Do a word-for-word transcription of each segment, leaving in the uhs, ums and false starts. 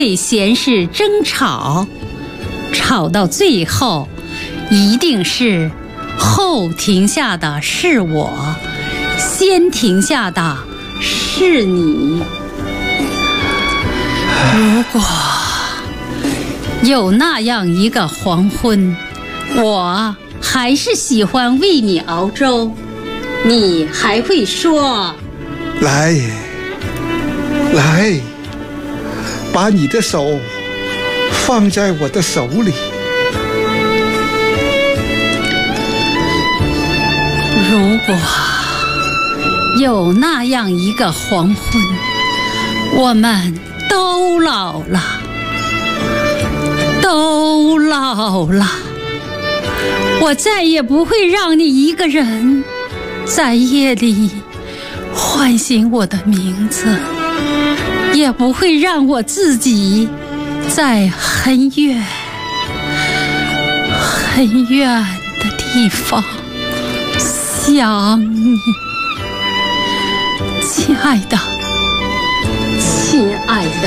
闲事争吵，吵到最后一定是后停下的是我，先停下的是你。如果有那样一个黄昏，我还是喜欢为你熬粥，你还会说： 来来，把你的手放在我的手里。 如果有那样一个黄昏，我们都老了，都老了，我再也不会让你一个人在夜里唤醒我的名字，也不会让我自己在很远很远的地方想你。亲爱的，亲爱的，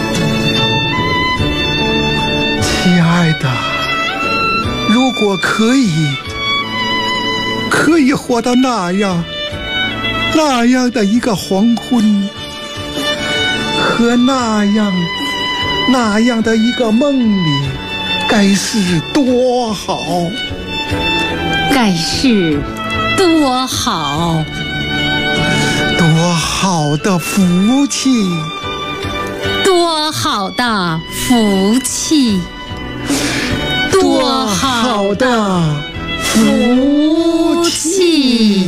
亲爱的，如果可以可以活到那样那样的一个黄昏，和那样那样的一个梦里，该是多好， 该是多好， 多好的福气， 多好的福气，多好的福气。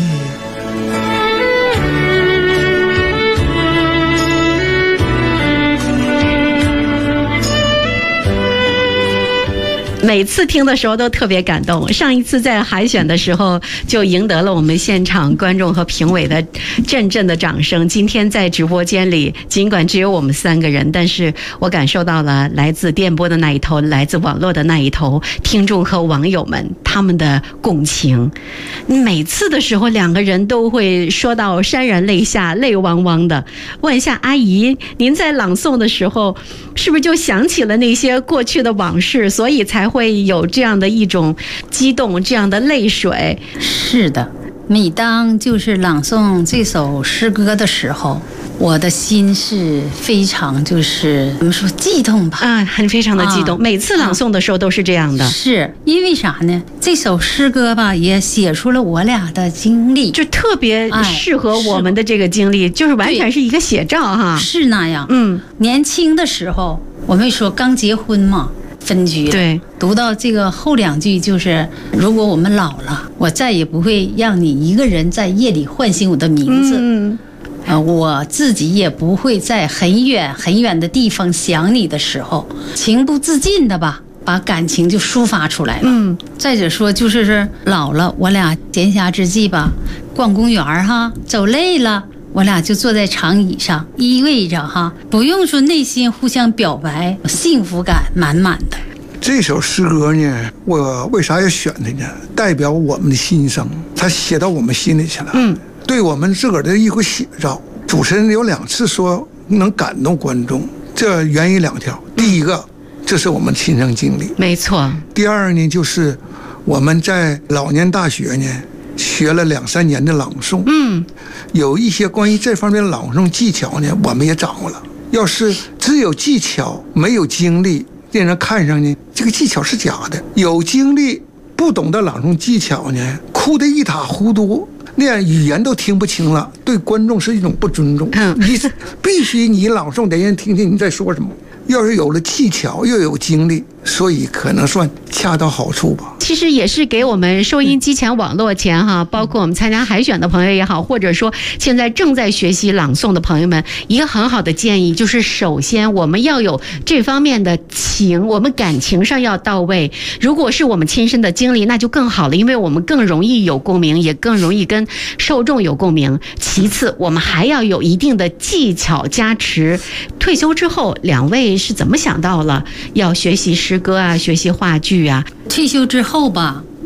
每次听的时候都特别感动，上一次在海选的时候就赢得了我们现场观众和评委的阵阵的掌声。今天在直播间里，尽管只有我们三个人，但是我感受到了来自电波的那一头，来自网络的那一头，听众和网友们他们的共情。每次的时候两个人都会说到潸然泪下，泪汪汪的。问一下阿姨，您在朗诵的时候是不是就想起了那些过去的往事，所以才会有这样的一种激动，这样的泪水？ 是的，每当就是朗诵这首诗歌的时候，我的心是非常就是怎么说激动吧？ 啊，很非常的激动、啊。每次朗诵的时候都是这样的。 是因为啥呢？这首诗歌吧，也写出了我俩的经历， 就特别适合我们的这个经历，哎、是就是完全是一个写照哈。 是那样。嗯，年轻的时候，我们说刚结婚嘛。分居了， 对， 读到这个后两句就是如果我们老了，我再也不会让你一个人在夜里唤醒我的名字，嗯，呃，我自己也不会在很远很远的地方想你的时候，情不自禁的吧把感情就抒发出来了。嗯，再者说就是是老了，我俩闲暇之际吧逛公园哈，走累了，我俩就坐在长椅上依偎着哈，不用说内心互相表白，幸福感满满的。 这首诗歌呢，我为啥要选它呢？代表我们的心声，它写到我们心里去了。嗯，对我们自个儿的一个写照。主持人有两次说能感动观众，这原因两条。第一个，这是我们亲身经历， 没错。 第二呢，就是我们在老年大学呢。学了两三年的朗诵，嗯，有一些关于这方面的朗诵技巧呢，我们也掌握了。要是只有技巧没有经历，令人看上呢，这个技巧是假的。有经历不懂得朗诵技巧呢，哭得一塌糊涂，那样语言都听不清了，对观众是一种不尊重。嗯，你必须你朗诵得人听听你在说什么。要是有了技巧又有经历，所以可能算恰到好处吧。 其实也是给我们收音机前、网络前哈，包括我们参加海选的朋友也好，或者说现在正在学习朗诵的朋友们，一个很好的建议就是：首先我们要有这方面的情，我们感情上要到位。如果是我们亲身的经历，那就更好了，因为我们更容易有共鸣，也更容易跟受众有共鸣。其次，我们还要有一定的技巧加持。退休之后，两位是怎么想到了要学习诗歌啊，学习话剧啊？ 退休之后吧，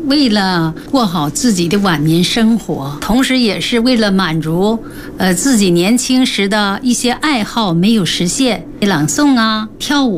为了过好自己的晚年生活，同时也是为了满足呃自己年轻时的一些爱好没有实现，朗诵啊、跳舞。